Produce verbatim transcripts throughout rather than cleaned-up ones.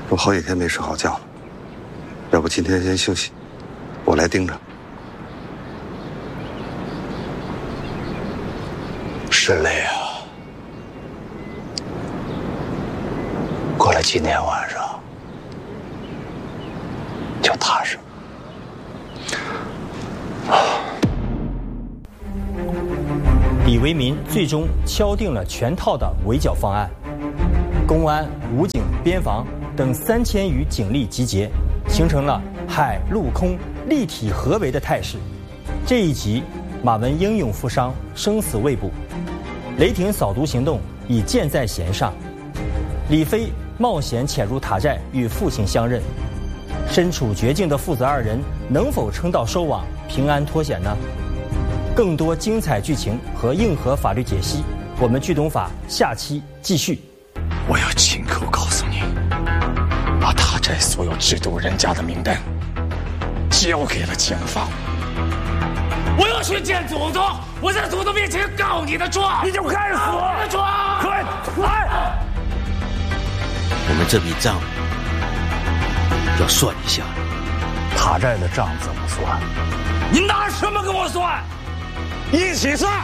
我好几天没睡好觉了，要不今天先休息，我来盯着。 是累啊！过了今天晚上就踏实。 李为民最终敲定了全套的围剿方案，公安、武警、边防等三千余警力集结，形成了海陆空立体合围的态势。这一集，马文英勇负伤，生死未卜。雷霆扫毒行动已箭在弦上，李飞冒险潜入塔寨与父亲相认，身处绝境的父子二人能否撑到收网，平安脱险呢？更多精彩剧情和硬核法律解析，我们剧懂法下期继续。 我要亲口告诉你，把塔寨所有制毒人家的名单交给了警方。 我要去见祖宗，我在祖宗面前告你的状， 你就该死！ 你的状， 快来！ 我们这笔账要算一下。 塔寨的账怎么算？ 你拿什么跟我算？ 一起算！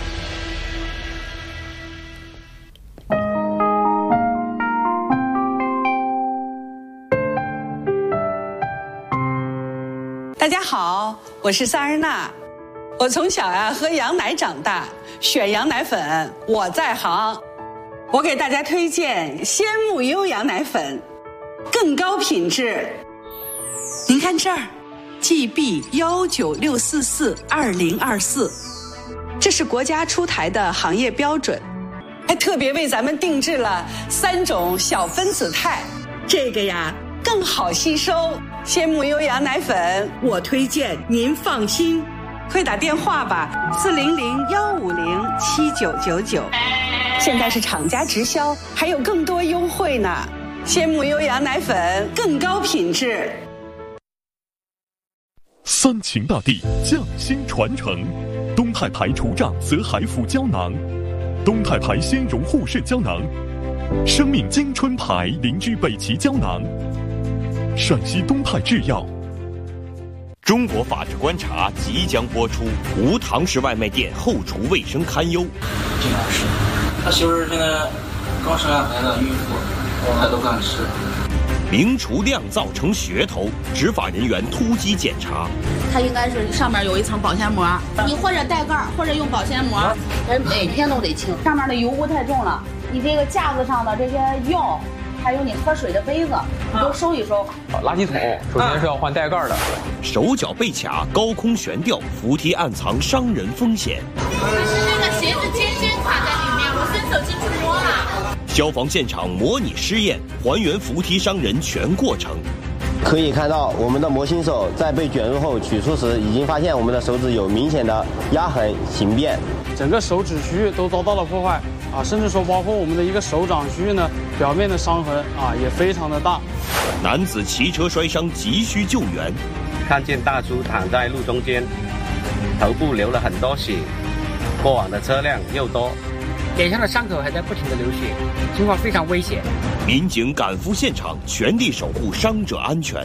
大家好，我是萨日娜。我从小呀、啊、喝羊奶长大，选羊奶粉我在行。我给大家推荐鲜木优羊奶粉，更高品质。您看这儿 ，G B 幺九六四四二零二四，这是国家出台的行业标准，还特别为咱们定制了三种小分子肽，这个呀更好吸收。鲜木优羊奶粉，我推荐您放心。快打电话吧，四零零幺五零七九九九。现在是厂家直销，还有更多优惠呢。鲜木优羊奶粉更高品质。 三秦大地匠心传承，东泰牌除障泽海府胶囊，东泰牌鲜溶护肾胶囊，生命金春牌邻居北齐胶囊，陕西东泰制药。 中国法治观察即将播出，无堂食外卖店后厨卫生堪忧。 这样是，他媳妇儿现在刚生完孩子，孕妇，他都敢吃。 名厨酿造成噱头，执法人员突击检查。 它应该是上面有一层保鲜膜，你或者带盖，或者用保鲜膜，人每天都得清。上面的油污太重了，你这个架子上的这些药。还有你喝水的杯子，你都收一收。 垃圾桶首先是要换带盖的。 手脚被卡，高空悬吊，扶梯暗藏伤人风险。 是那个鞋子尖尖卡在里面，我伸手进去摸了。 消防现场模拟试验，还原扶梯伤人全过程。 可以看到，我们的模型手在被卷入后取出时，已经发现我们的手指有明显的压痕、形变， 整个手指区都遭到了破坏。啊，甚至说包括我们的一个手掌区域呢，表面的伤痕啊也非常的大。 男子骑车摔伤，急需救援。 看见大叔躺在路中间，头部流了很多血，过往的车辆又多， 脸上的伤口还在不停的流血，情况非常危险。 民警赶赴现场，全力守护伤者安全。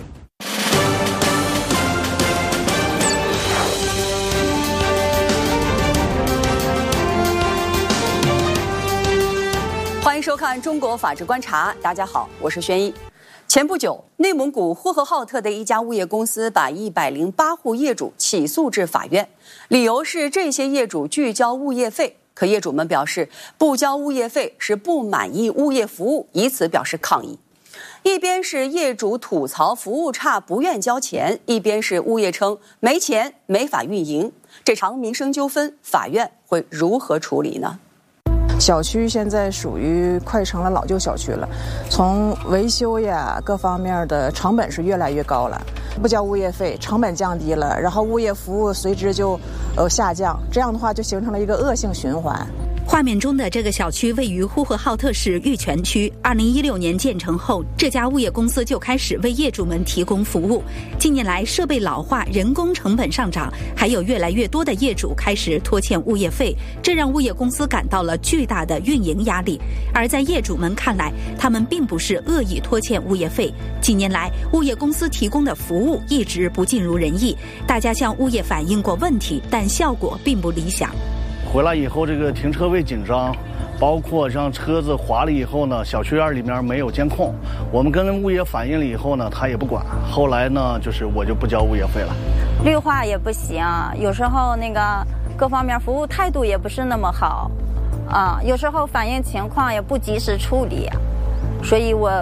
欢迎收看《中国法治观察》，大家好，我是轩一。前不久，内蒙古呼和浩特的一家物业公司把一百零八户业主起诉至法院，理由是这些业主拒交物业费。可业主们表示，不交物业费是不满意物业服务，以此表示抗议。一边是业主吐槽服务差不愿交钱，一边是物业称没钱没法运营。这场民生纠纷，法院会如何处理呢？ 小区现在属于快成了老旧小区了，从维修呀各方面的成本是越来越高了，不交物业费，成本降低了，然后物业服务随之就呃下降，这样的话就形成了一个恶性循环。 画面中的这个小区位于呼和浩特市玉泉区，二零一六年建成后，这家物业公司就开始为业主们提供服务。近年来，设备老化、人工成本上涨，还有越来越多的业主开始拖欠物业费，这让物业公司感到了巨大的运营压力。而在业主们看来，他们并不是恶意拖欠物业费。近年来，物业公司提供的服务一直不尽如人意，大家向物业反映过问题，但效果并不理想。 回来以后，这个停车位紧张，包括像车子滑了以后呢，小区院里面没有监控，我们跟物业反映了以后呢，他也不管。后来呢，就是我就不交物业费了。 绿化也不行，有时候那个各方面服务态度也不是那么好，啊，有时候反映情况也不及时处理，所以我